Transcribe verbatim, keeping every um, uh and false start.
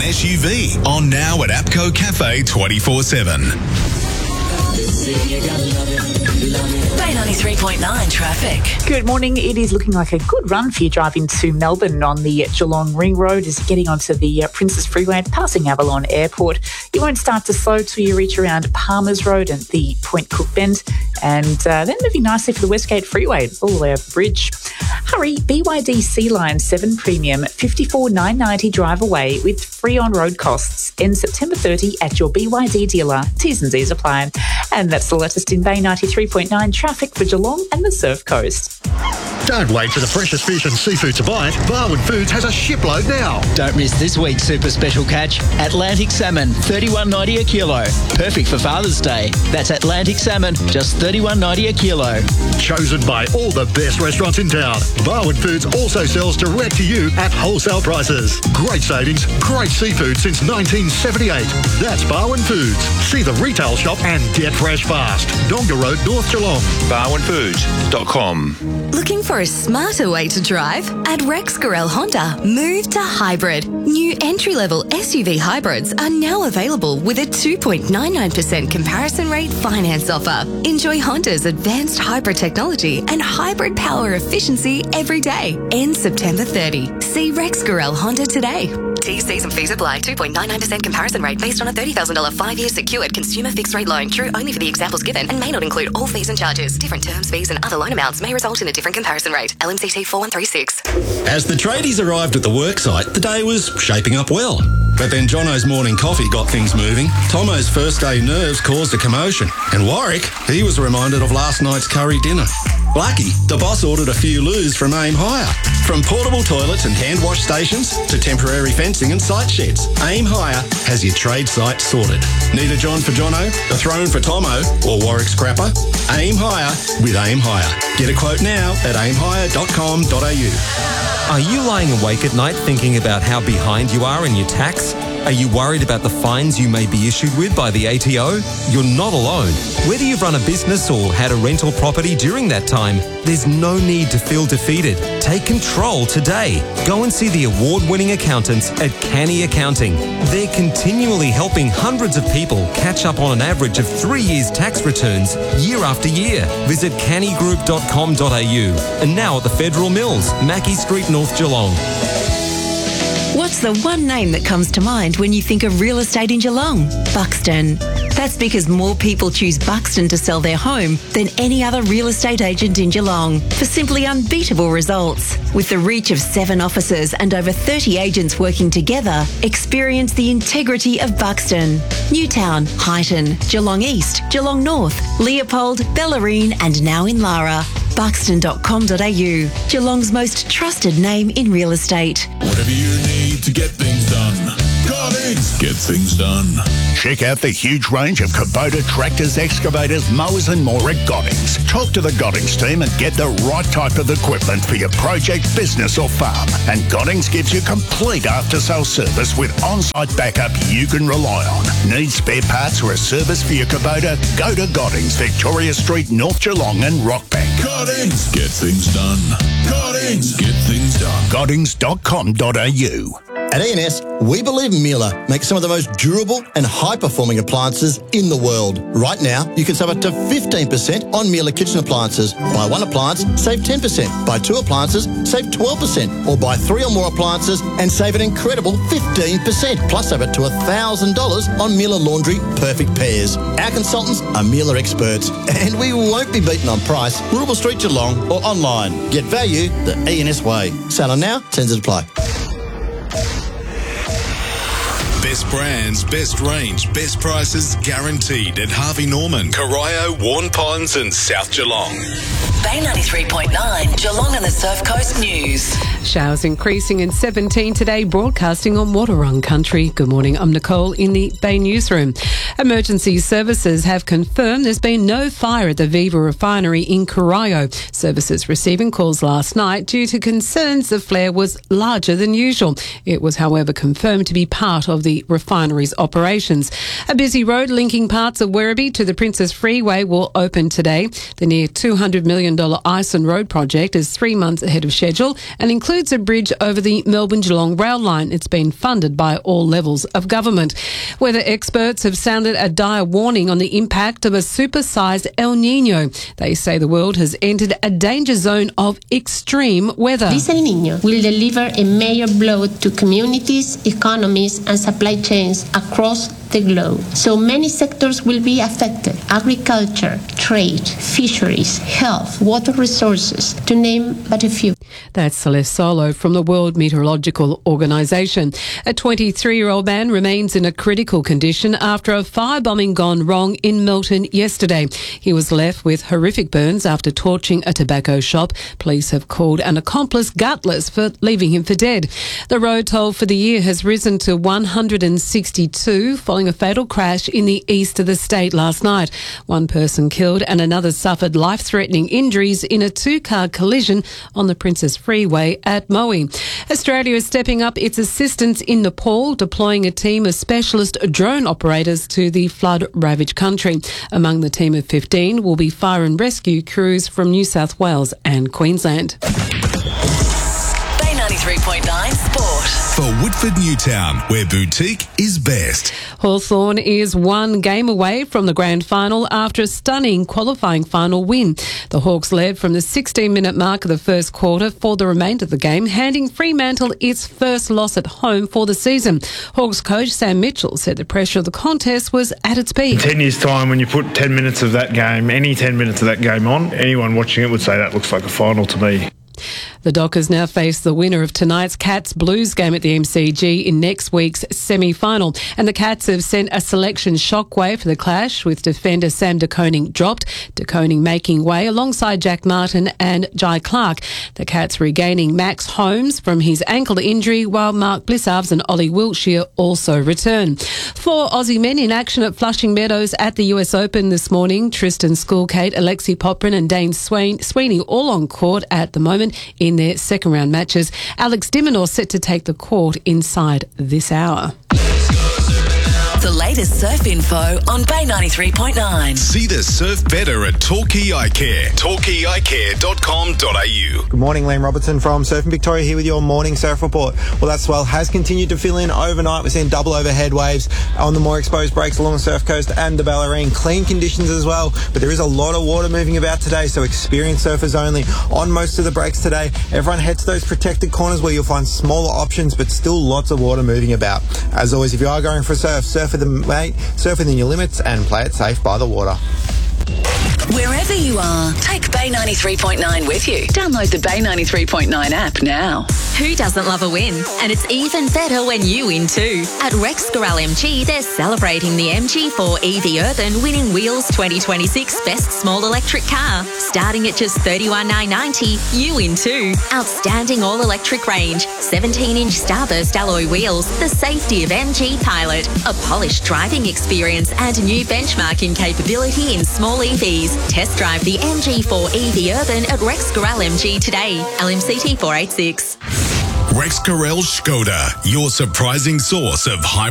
S U V. On now at APCO Cafe twenty-four seven. Bay ninety-three point nine traffic. Good morning. It is looking like a good run for you driving to Melbourne on the Geelong Ring Road as you're getting onto the uh, Princess Freeway and passing Avalon Airport. You won't start to slow till you reach around Palmers Road and the Point Cook Bend, and uh, then moving nicely for the Westgate Freeway all the way over the bridge. Hurry, B Y D Sea Line seven Premium, fifty-four nine ninety drive away with free on-road costs. Ends September thirtieth at your B Y D dealer. T's and Z's apply. And that's the latest in Bay ninety-three point nine traffic for Geelong and the Surf Coast. Don't wait for the freshest fish and seafood to bite. Barwon Foods has a shipload now. Don't miss this week's super special catch. Atlantic salmon, thirty-one ninety a kilo. Perfect for Father's Day. That's Atlantic salmon, just thirty-one ninety a kilo. Chosen by all the best restaurants in town. Barwon Foods also sells direct to you at wholesale prices. Great savings, great seafood since nineteen seventy-eight. That's Barwon Foods. See the retail shop and get fresh fast. Donga Road, North Geelong. barwon foods dot com. Looking for a smarter way to drive? At Rex Gorel Honda, move to hybrid. New entry-level S U V hybrids are now available with a two point nine nine percent comparison rate finance offer. Enjoy Honda's advanced hybrid technology and hybrid power efficiency every day. Ends September thirtieth. See Rex Gorel Honda today. T Cs and fees apply. two point nine nine percent comparison rate based on a thirty thousand dollars five-year secured consumer fixed-rate loan. True only for the examples given and may not include all fees and charges. Different terms, fees and other loan amounts may result in a different comparison rate. L M C T four one three six. As the tradies arrived at the worksite, the day was shaping up well. But then Jono's morning coffee got things moving. Tomo's first day nerves caused a commotion. And Warwick, he was reminded of last night's curry dinner. Blackie, the boss ordered a few loos from Aim Hire. From portable toilets and hand wash stations to temporary fencing and site sheds, Aim Hire has your trade site sorted. Need a John for Jono, a throne for Tomo, or Warwick Scrapper? Aim Hire with Aim Hire. Get a quote now at aim hire dot com dot a u. Are you lying awake at night thinking about how behind you are in your tax? Are you worried about the fines you may be issued with by the A T O? You're not alone. Whether you've run a business or had a rental property during that time, there's no need to feel defeated. Take control today. Go and see the award-winning accountants at Canny Accounting. They're continually helping hundreds of people catch up on an average of three years' tax returns year after year. Visit canny group dot com dot a u. And now at the Federal Mills, Mackey Street, North Geelong. What's the one name that comes to mind when you think of real estate in Geelong? Buxton. That's because more people choose Buxton to sell their home than any other real estate agent in Geelong for simply unbeatable results. With the reach of seven offices and over thirty agents working together, experience the integrity of Buxton. Newtown, Highton, Geelong East, Geelong North, Leopold, Bellarine and now in Lara. buxton dot com dot a u, Geelong's most trusted name in real estate. Whatever you need to get things done, Goddings get things done. Check out the huge range of Kubota tractors, excavators, mowers and more at Goddings. Talk to the Goddings team and get the right type of equipment for your project, business or farm. And Goddings gives you complete after-sales service with on-site backup you can rely on. Need spare parts or a service for your Kubota? Go to Goddings, Victoria Street, North Geelong and Rockbank. Goddings get things done. Goddings get things done. Goddings dot com dot a u. At E N S, we believe Miele makes some of the most durable and high-performing appliances in the world. Right now, you can save up to fifteen percent on Miele kitchen appliances. Buy one appliance, save ten percent. Buy two appliances, save twelve percent. Or buy three or more appliances and save an incredible fifteen percent. Plus over to one thousand dollars on Miele Laundry Perfect Pairs. Our consultants are Miele experts, and we won't be beaten on price. Rubble Street, Geelong, or online. Get value the E N S way. Selling now, tends to apply. Best brands, best range, best prices guaranteed at Harvey Norman, Corio, Warn Ponds and South Geelong. Bay ninety-three point nine, Geelong and the Surf Coast News. Showers increasing in seventeen today, broadcasting on Wadawurrung Country. Good morning, I'm Nicole in the Bay Newsroom. Emergency services have confirmed there's been no fire at the Viva refinery in Corio. Services receiving calls last night due to concerns the flare was larger than usual. It was, however, confirmed to be part of the the refinery's operations. A busy road linking parts of Werribee to the Princess Freeway will open today. The near two hundred million dollars Ison Road project is three months ahead of schedule and includes a bridge over the Melbourne-Geelong rail line. It's been funded by all levels of government. Weather experts have sounded a dire warning on the impact of a supersized El Niño. They say the world has entered a danger zone of extreme weather. This El Niño will deliver a major blow to communities, economies and supply chains across the globe. So many sectors will be affected: agriculture, trade, fisheries, health, water resources, to name but a few. That's Celeste Solo from the World Meteorological Organization. A twenty-three-year-old man remains in a critical condition after a firebombing gone wrong in Melton yesterday. He was left with horrific burns after torching a tobacco shop. Police have called an accomplice gutless for leaving him for dead. The road toll for the year has risen to one hundred sixty-two following a fatal crash in the east of the state last night. One person killed and another suffered life-threatening injuries in a two-car collision on the Princess Freeway at Moe. Australia is stepping up its assistance in Nepal, deploying a team of specialist drone operators to the flood-ravaged country. Among the team of fifteen will be fire and rescue crews from New South Wales and Queensland. Bay ninety-three point nine Sport. For Woodford Newtown, where boutique is best. Hawthorn is one game away from the grand final after a stunning qualifying final win. The Hawks led from the sixteen-minute mark of the first quarter for the remainder of the game, handing Fremantle its first loss at home for the season. Hawks coach Sam Mitchell said the pressure of the contest was at its peak. In ten years' time, when you put ten minutes of that game, any ten minutes of that game on, anyone watching it would say that looks like a final to me. The Dockers now face the winner of tonight's Cats Blues game at the M C G in next week's semi-final. And the Cats have sent a selection shockwave for the clash, with defender Sam De Koning dropped, De Koning making way alongside Jack Martin and Jai Clark. The Cats regaining Max Holmes from his ankle injury, while Mark Blissarves and Ollie Wiltshire also return. Four Aussie men in action at Flushing Meadows at the U S Open this morning. Tristan Schoolkate, Alexi Poprin and Dane Swain, Sweeney all on court at the moment in their second round matches. Alex Dimonor set to take the court inside this hour. The latest surf info on Bay ninety-three point nine. See the surf better at Torquay Eye Care. torquay eye care dot com dot a u. Good morning, Liam Robertson from Surfing Victoria here with your morning surf report. Well, that swell has continued to fill in overnight. We're seeing double overhead waves on the more exposed breaks along the Surf Coast and the Bellarine. Clean conditions as well, but there is a lot of water moving about today, so experienced surfers only on most of the breaks today. Everyone head to those protected corners where you'll find smaller options, but still lots of water moving about. As always, if you are going for a surf, surf with the mate, surf within your limits and play it safe by the water. Wherever you are, take Bay ninety-three point nine with you. Download the Bay ninety-three point nine app now. Who doesn't love a win? And it's even better when you win too. At Rex Gorell M G, they're celebrating the M G four E V Urban winning Wheels twenty twenty-six Best Small Electric Car. Starting at just thirty-one thousand nine hundred ninety dollars, you win too. Outstanding all-electric range, seventeen-inch Starburst alloy wheels, the safety of M G Pilot, a polished driving experience and new benchmarking capability in small E Vs. Test drive the M G four E V Urban at Rex Gorell M G today. L M C T four eighty-six. Rex Gorell Skoda, your surprising source of high